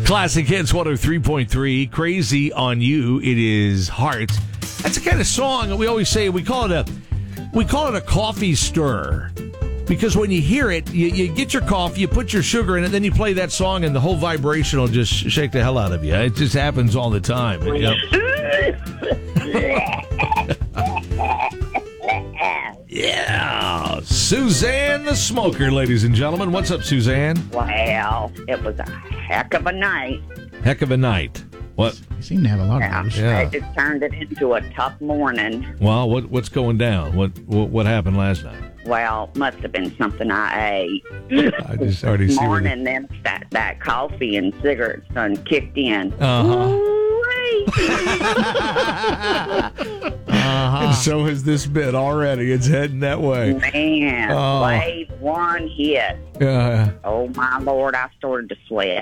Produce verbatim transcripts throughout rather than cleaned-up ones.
Classic Hits one oh three point three. Crazy on You. It is Heart. That's the kind of song that we always say we call it a we call it a coffee stir. Because when you hear it, you, you get your coffee, you put your sugar in it, then you play that song, and the whole vibration will just shake the hell out of you. It just happens all the time. You know? Yeah. Suzanne the Smoker, ladies and gentlemen. What's up, Suzanne? Well, it was a heck of a night. Heck of a night. What? You seem to have a lot Yeah, of those. Yeah. I just turned it into a tough morning. Well, what what's going down? What what, what happened last night? Well, must have been something I ate. I just already see. what morning, then that, that coffee and cigarettes done kicked in. it- Uh-huh. Ooh-wee. And so has this bit already. It's heading that way. Man, Oh. wave one hit. Yeah. Oh, my Lord, I started to sweat.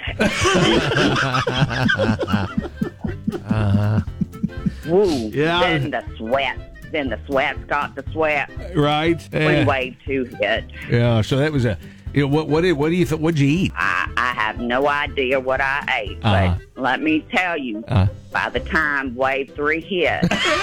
Uh-huh. Woo. Yeah. Then the sweat. Then the sweat's got the sweat. Right. When Yeah. wave two hit. Yeah. So that was a. You know, what what did what do you th- what'd you eat? I, I have no idea what I ate, Uh-huh. but let me tell you, Uh. by the time wave three hit,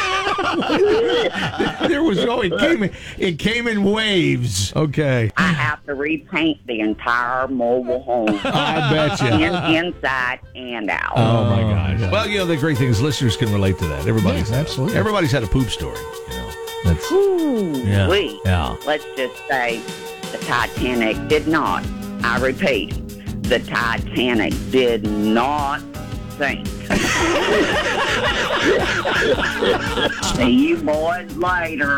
There was oh, it came in, it came in waves. Okay. I have to repaint the entire mobile home, I bet you. in, inside and out. Oh my Oh, gosh! yeah. Well, you know the great thing is listeners can relate to that. Everybody's Yes, absolutely. Everybody's had a poop story. You know. That's Ooh, yeah. wee. Yeah. Let's just say the Titanic did not. I repeat, the Titanic did not sink. See you boys later.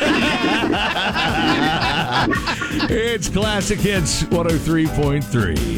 It's Classic Hits one oh three point three.